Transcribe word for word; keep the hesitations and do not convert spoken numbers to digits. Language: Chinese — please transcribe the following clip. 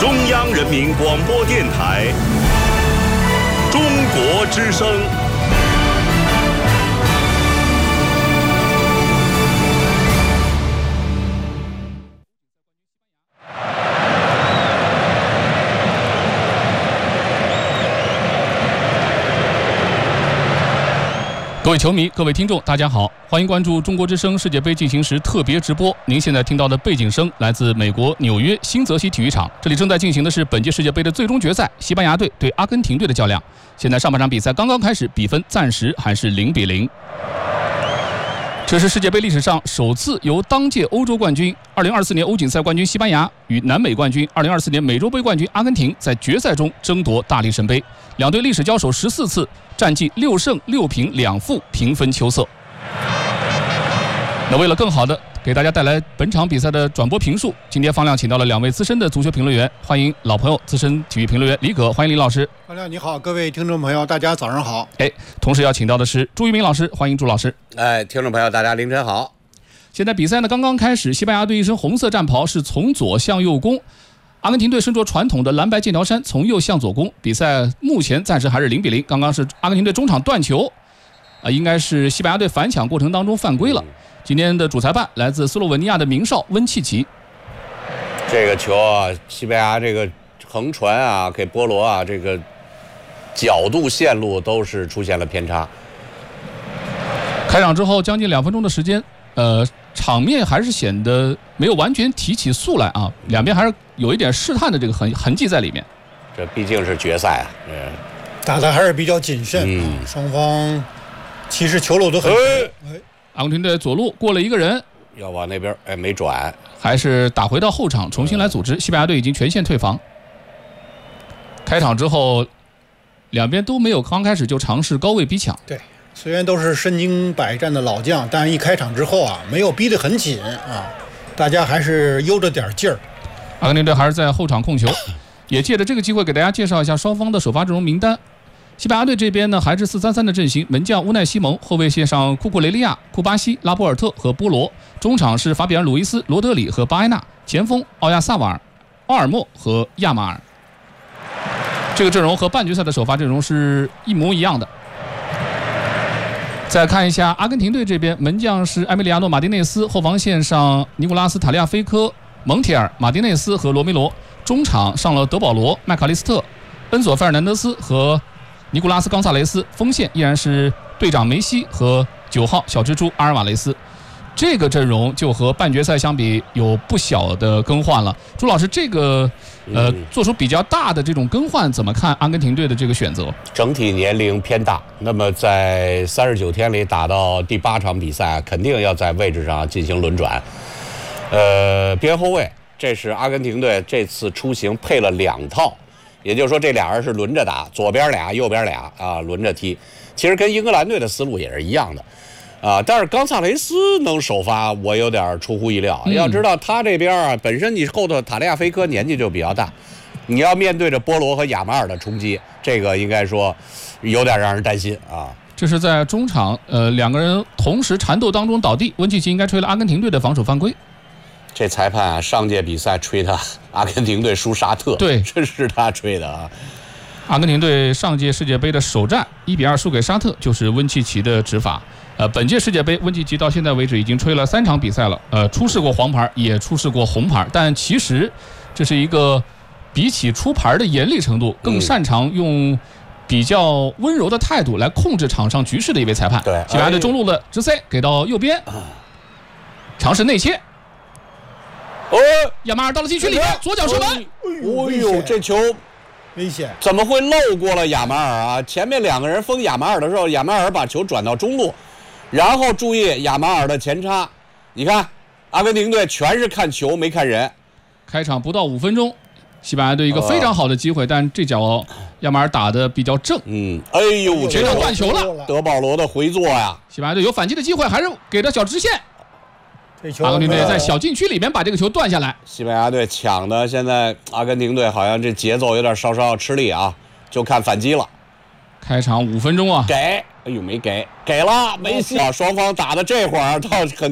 中央人民广播电台中国之声。 各位球迷、各位听众，大家好，欢迎关注中国之声世界杯进行时特别直播。您现在听到的背景声来自美国纽约新泽西体育场，这里正在进行的是本届世界杯的最终决赛，西班牙队对阿根廷队的较量。现在上半场比赛刚刚开始，比分暂时还是零比零。这是世界杯历史上首次由当届欧洲冠军、二零二四年欧锦赛冠军西班牙与南美冠军、二零二四年美洲杯冠军阿根廷在决赛中争夺大力神杯。两队历史交手十四次，战绩六胜六平两负，平分秋色。那为了更好的给大家带来本场比赛的转播评述，今天方亮请到了两位资深的足球评论员，欢迎老朋友资深体育评论员李可，欢迎李老师。 方亮你好，各位听众朋友，大家早上好。 哎，同时要请到的是朱一鸣老师，欢迎朱老师。 哎，听众朋友，大家凌晨好。 现在比赛呢刚刚开始，西班牙队一身红色战袍是从左向右攻。阿根廷队身着传统的蓝白剑条衫，从右向左攻。比赛目前暂时还是零比零。刚刚是阿根廷队中场断球，啊、呃，应该是西班牙队反抢过程当中犯规了。今天的主裁判来自斯洛文尼亚的名哨温契奇。 这个球啊，西班牙这个横传啊，给波罗啊，这个角度线路都是出现了偏差。 开场之后将近两分钟的时间，呃。场面还是显得没有完全提起速来啊，两边还是有一点试探的这个痕痕迹在里面。 这毕竟是决赛啊，嗯， 打得还是比较谨慎。嗯，双方其实球路都很。哎， 阿根廷队左路过了一个人， 要往那边，哎，没转， 还是打回到后场重新来组织。西班牙队已经全线退防。开场之后，两边都没有刚开始就尝试高位逼抢。 对。虽然都是身经百战的老将，但是一开场之后啊，没有逼得很紧啊，大家还是悠着点劲儿。 阿根廷队还是在后场控球，也借着这个机会给大家介绍一下双方的首发阵容名单。西班牙队这边呢还是四三三的阵型，门将乌奈西蒙，后卫线上库库雷利亚、库巴西、拉波尔特和波罗，中场是法比安·鲁伊斯、罗德里和巴埃纳，前锋奥亚萨瓦尔、奥尔莫和亚马尔。这个阵容和半决赛的首发阵容是一模一样的。再看一下阿根廷队这边，门将是埃米利亚诺·马丁内斯，后防线上尼古拉斯·塔利亚菲科、蒙铁尔、马丁内斯和罗梅罗，中场上了德保罗、麦卡利斯特、恩佐·费尔南德斯和尼古拉斯·冈萨雷斯，锋线依然是队长梅西和九号小蜘蛛阿尔瓦雷斯。这个阵容就和半决赛相比有不小的更换了。朱老师，这个呃做出比较大的这种更换，怎么看阿根廷队的这个选择？ 整体年龄偏大，那么在三十九天里打到第八场比赛，肯定要在位置上进行轮转。呃，边后卫，这是阿根廷队这次出行配了两套，也就是说这俩人是轮着打，左边俩，右边俩啊，轮着踢。其实跟英格兰队的思路也是一样的。啊，但是冈萨雷斯能首发，我有点出乎意料。嗯、要知道他这边啊，本身你后头塔利亚菲科年纪就比较大，你要面对着波罗和亚马尔的冲击，这个应该说有点让人担心啊。 这是在中场，呃，两个人同时缠斗当中倒地，温契奇应该吹了阿根廷队的防守犯规。 这裁判啊，上届比赛吹他阿根廷队输沙特， 对， 这是他吹的啊。 阿根廷队上届世界杯的首战一比二输给沙特，就是温契奇的执法。呃，本届世界杯，温契奇到现在为止已经吹了三场比赛了，呃，出示过黄牌，也出示过红牌，但其实这是一个比起出牌的严厉程度，更擅长用比较温柔的态度来控制场上局势的一位裁判。 对， 西班牙队中路的直塞给到右边，尝试内切。 哦， 亚马尔到了禁区里面，左脚射门。 哎呦，这球危险！ 怎么会漏过了亚马尔啊？前面两个人封亚马尔的时候，亚马尔把球转到中路。然后注意亚马尔的前插，你看阿根廷队全是看球没看人。 开场不到五分钟，西班牙队一个非常好的机会，呃、但这脚亚马尔打得比较正。 嗯，哎呦， 前场断球了， 德保罗的回做呀！ 西班牙队有反击的机会，还是给到小直线。阿根廷队在小禁区里面把这个球断下来。 西班牙队抢的，现在阿根廷队好像这节奏有点稍稍吃力啊，就看反击了。 开场五分钟啊， 给，哎呦没给，给了梅西啊！双方打的这会儿倒很。